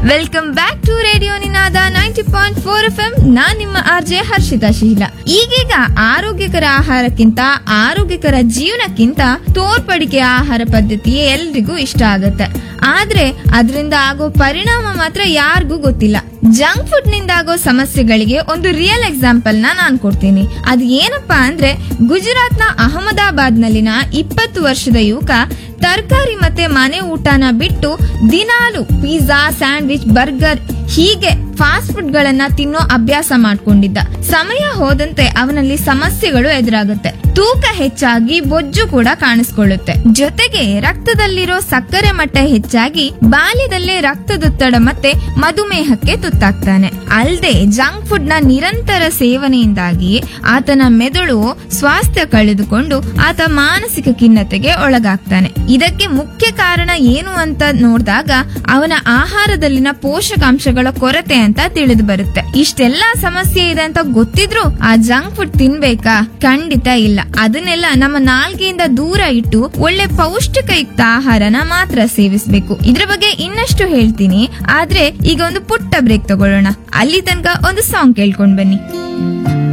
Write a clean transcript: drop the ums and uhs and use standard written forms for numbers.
Welcome back to radio Ninada 90.4 FM. ನಾನ್ ನಿಮ್ಮ RJ Harshita ಶೀಲ. ಈಗೀಗ ಆರೋಗ್ಯಕರ ಆಹಾರಕ್ಕಿಂತ ಆರೋಗ್ಯಕರ ಜೀವನಕ್ಕಿಂತ ತೋರ್ಪಡಿಕೆ ಆಹಾರ ಪದ್ಧತಿಯೇ ಎಲ್ರಿಗೂ ಇಷ್ಟ ಆಗತ್ತೆ. ಆದ್ರೆ ಅದರಿಂದ ಆಗೋ ಪರಿಣಾಮ ಮಾತ್ರ ಯಾರಿಗೂ ಗೊತ್ತಿಲ್ಲ. ಜಂಕ್ ಫುಡ್ ನಿಂದ ಆಗೋ ಸಮಸ್ಯೆಗಳಿಗೆ ಒಂದು ರಿಯಲ್ ಎಕ್ಸಾಂಪಲ್ ನಾನ್ ಕೊಡ್ತೀನಿ. ಅದು ಏನಪ್ಪಾ ಅಂದ್ರೆ, ಗುಜರಾತ್ ನ ಅಹಮದಾಬಾದ್ ನಲ್ಲಿನ 20 ವರ್ಷದ ಯುವಕ ತರಕಾರಿ ಮತ್ತೆ ಮನೆ ಊಟನ ಬಿಟ್ಟು ದಿನಾಲು ಪಿಜ್ಜಾ, ಸ್ಯಾಂಡ್ವಿಚ್, ಬರ್ಗರ್ ಹೀಗೆ ಫಾಸ್ಟ್ ಫುಡ್ ಗಳನ್ನ ತಿನ್ನೋ ಅಭ್ಯಾಸ ಮಾಡ್ಕೊಂಡಿದ್ದ. ಸಮಯ ಹೋದಂತೆ ಅವನಲ್ಲಿ ಸಮಸ್ಯೆಗಳು ಎದುರಾಗುತ್ತೆ. ತೂಕ ಹೆಚ್ಚಾಗಿ ಬೊಜ್ಜು ಕೂಡ ಕಾಣಿಸ್ಕೊಳ್ಳುತ್ತೆ. ಜೊತೆಗೆ ರಕ್ತದಲ್ಲಿರೋ ಸಕ್ಕರೆ ಮಟ್ಟ ಹೆಚ್ಚಾಗಿ ಬಾಲ್ಯದಲ್ಲೇ ರಕ್ತದೊತ್ತಡ ಮತ್ತೆ ಮಧುಮೇಹಕ್ಕೆ ತುತ್ತಾಗ್ತಾನೆ. ಅಲ್ಲದೆ ಜಂಕ್ ಫುಡ್ ನ ನಿರಂತರ ಸೇವನೆಯಿಂದಾಗಿ ಆತನ ಮೆದುಳು ಸ್ವಾಸ್ಥ್ಯ ಕಳೆದುಕೊಂಡು ಆತ ಮಾನಸಿಕ ಖಿನ್ನತೆಗೆ ಒಳಗಾಗ್ತಾನೆ. ಇದಕ್ಕೆ ಮುಖ್ಯ ಕಾರಣ ಏನು ಅಂತ ನೋಡಿದಾಗ ಅವನ ಆಹಾರದಲ್ಲಿನ ಪೋಷಕಾಂಶಗಳ ಕೊರತೆ ಅಂತ ತಿಳಿದು ಬರುತ್ತೆ. ಇಷ್ಟೆಲ್ಲಾ ಸಮಸ್ಯೆ ಇದೆ ಅಂತ ಗೊತ್ತಿದ್ರು ಆ ಜಂಕ್ ಫುಡ್ ತಿನ್ಬೇಕಾ? ಖಂಡಿತ ಇಲ್ಲ. ಅದನ್ನೆಲ್ಲ ನಮ್ಮ ನಾಲ್ಗೆಯಿಂದ ದೂರ ಇಟ್ಟು ಒಳ್ಳೆ ಪೌಷ್ಟಿಕಯುಕ್ತ ಆಹಾರನ ಮಾತ್ರ ಸೇವಿಸಬೇಕು. ಇದ್ರ ಬಗ್ಗೆ ಇನ್ನಷ್ಟು ಹೇಳ್ತೀನಿ, ಆದ್ರೆ ಈಗ ಒಂದು ಪುಟ್ಟ ಬ್ರೇಕ್ ತಗೊಳ್ಳೋಣ. ಅಲ್ಲಿ ತನಕ ಒಂದು ಸಾಂಗ್ ಕೇಳ್ಕೊಂಡ್ ಬನ್ನಿ.